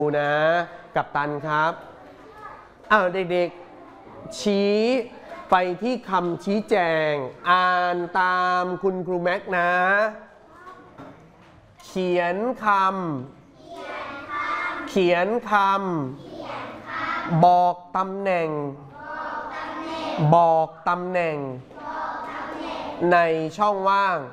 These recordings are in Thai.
ดูนะกัปตันครับเด็กๆชี้ไปที่คำชี้แจงอ่านตามคุณครูแม็กนะเขียนคำบอกตำแหน่งในช่องว่าง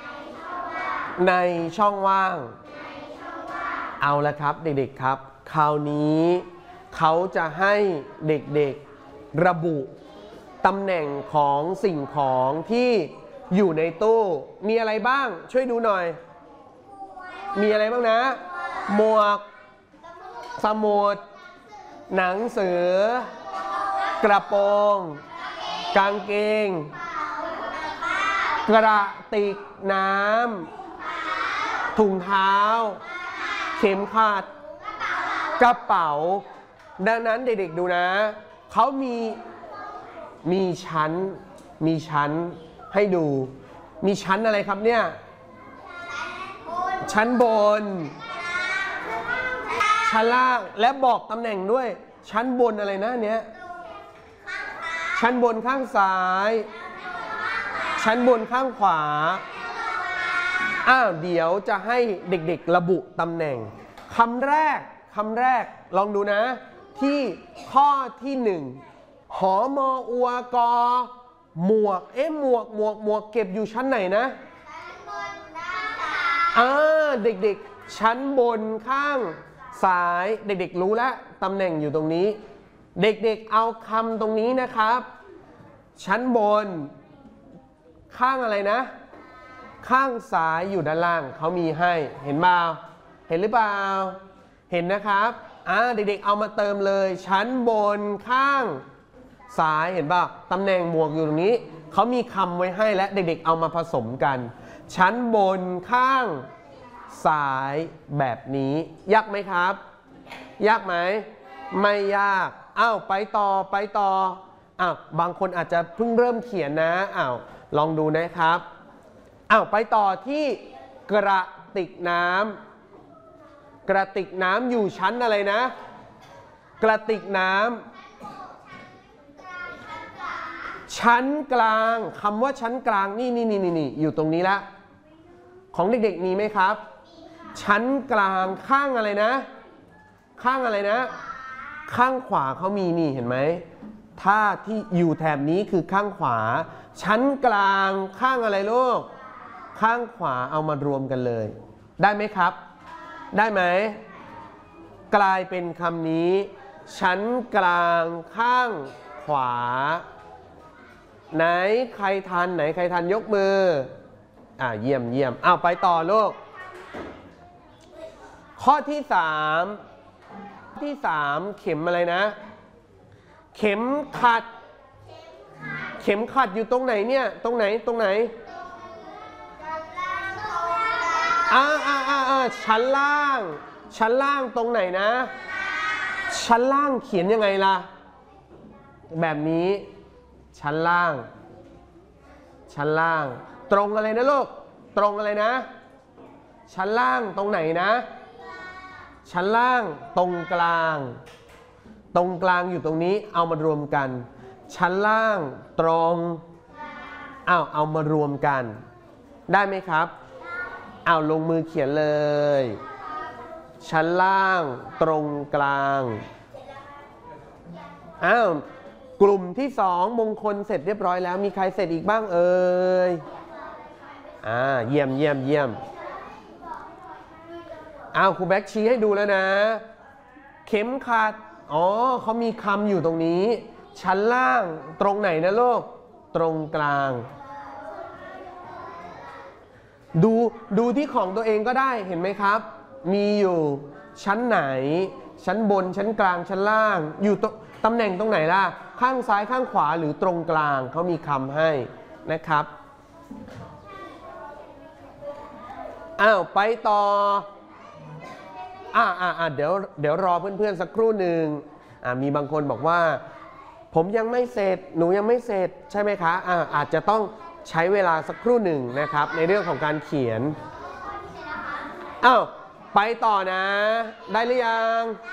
เอาละครับเด็กๆครับคราวนี้เขาจะให้เด็กๆระบุตำแหน่งของสิ่งของที่อยู่ในตู้มีอะไรบ้างช่วยดูหน่อยมีอะไรบ้างนะหมวกสมุดหนังสือกระโปรงกางเกงกระติกน้ำถุงเท้าเข็มขัดกระเป๋าดังนั้นเด็กๆดูนะเขามีชั้นให้ดูมีชั้นอะไรครับเนี่ยชั้นบนชั้นล่างและบอกตำแหน่งด้วยชั้นบนอะไรนะเนี้ยชั้นบนข้างซ้ายชั้นบนข้างขวาเดี๋ยวจะให้เด็กๆระบุตำแหน่งคำแรกลองดูนะที่ข้อที่1หอมออัวกอหมวกหมวกเก็บอยู่ชั้นไหนนะเด็กๆชั้นบนข้างซ้ายเด็กๆรู้แล้วตำแหน่งอยู่ตรงนี้เด็กๆเอาคำตรงนี้นะครับชั้นบนข้างอะไรนะข้างซ้ายอยู่ด้านล่างเขามีให้เห็นเปล่าเห็นหรือเปล่าเห็นนะครับเด็กๆเอามาเติมเลยชั้นบนข้างซ้ายเห็นเปล่าตำแหน่งหมวกอยู่ตรงนี้เขามีคำไว้ให้และเด็กๆเอามาผสมกันชั้นบนข้างซ้ายแบบนี้ยากไหมครับยากไหมไม่ยากไปต่อบางคนอาจจะเพิ่งเริ่มเขียนนะลองดูนะครับไปต่อที่กระติกน้ำอยู่ชั้นอะไรนะกระติกน้ำชั้นกลางคำว่าชั้นกลางนี่อยู่ตรงนี้ละของเด็กๆมีไหมครับชั้นกลางข้างอะไรนะข้างขวาเขามีนี่เห็นไหมถ้าที่อยู่แถบนี้คือข้างขวาชั้นกลางข้างอะไรลูกข้างขวาเอามารวมกันเลยได้ไหมครับได้ไหมกลายเป็นคำนี้ชั้นกลางข้างขวาไหนใครทันยกมือเยี่ยมไปต่อลูกข้อที่3เข็มอะไรนะเข็มขัดอยู่ตรงไหนเนี่ยตรงไหนชั้นล่างตรงไหนนะชั้นล่างเขียนยังไงล่ะแบบนี้ชั้นล่างตรงอะไรนะลูกตรงอะไรนะชั้นล่างตรงไหนนะชั้นล่างตรงกลางอยู่ตรงนี้เอามารวมกันชั้นล่างตรงเอามารวมกันได้ไหมครับลงมือเขียนเลยชั้นล่างตรงกลางกลุ่มที่2มงคลเสร็จเรียบร้อยแล้วมีใครเสร็จอีกบ้างเอ่ยเยี่ยมครูแบ็กชี้ให้ดูแล้วนะเข็มขัดเขามีคำอยู่ตรงนี้ชั้นล่างตรงไหนนะลูกตรงกลางดูที่ของตัวเองก็ได้เห็นไหมครับมีอยู่ชั้นไหนชั้นบนชั้นกลางชั้นล่างอยู่ตำแหน่งตรงไหนล่ะข้างซ้ายข้างขวาหรือตรงกลางเขามีคำให้นะครับไปต่อเดี๋ยวรอเพื่อนๆสักครู่หนึ่งมีบางคนบอกว่าผมยังไม่เสร็จหนูยังไม่เสร็จใช่ไหมคะอาจจะต้องใช้เวลาสักครู่หนึ่งนะครับในเรื่องของการเขียนไปต่อนะได้หรือยัง